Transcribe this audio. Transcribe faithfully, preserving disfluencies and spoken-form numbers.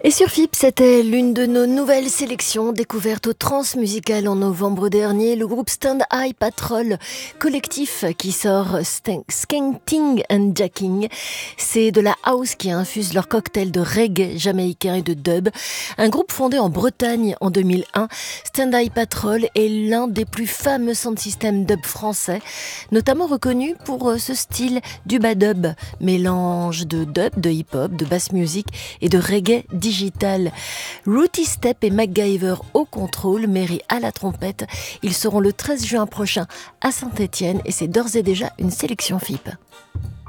Et sur F I P, c'était l'une de nos nouvelles sélections découvertes au Transmusical en novembre dernier. Le groupe Stand Eye Patrol, collectif qui sort Skanking and Jacking. C'est de la house qui infuse leur cocktail de reggae jamaïcain et de dub. Un groupe fondé en Bretagne en deux mille un, Stand Eye Patrol est l'un des plus fameux sound system dub français, notamment reconnu pour ce style du badub, mélange de dub, de hip-hop, de bass music et de reggae digital. Rooty Step et MacGyver au contrôle, Mary à la trompette. Ils seront le treize juin prochain à Saint-Étienne et c'est d'ores et déjà une sélection F I P.